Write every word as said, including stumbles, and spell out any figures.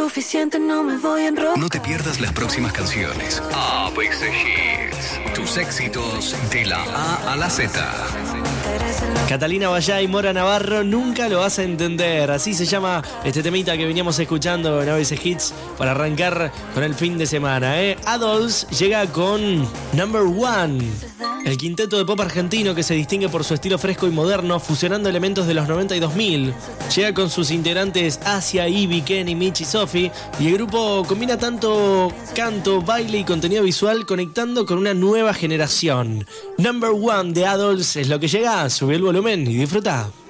suficiente, no me voy a enrolar. No te pierdas las próximas canciones. A B C Hits. Tus éxitos de la A a la Z. Catalina Vallá y Mora Navarro, nunca lo vas a entender. Así se llama este temita que veníamos escuchando en A B C Hits para arrancar con el fin de semana, ¿eh? Adolfs llega con Number One. El quinteto de pop argentino que se distingue por su estilo fresco y moderno, fusionando elementos de los noventa y dos mil. Llega con sus integrantes Asia, Ivy, Kenny, Mitch y Sophie. Y el grupo combina tanto canto, baile y contenido visual, conectando con una nueva generación. Number One de Adolfs es lo que llega. Sube el volumen y disfruta.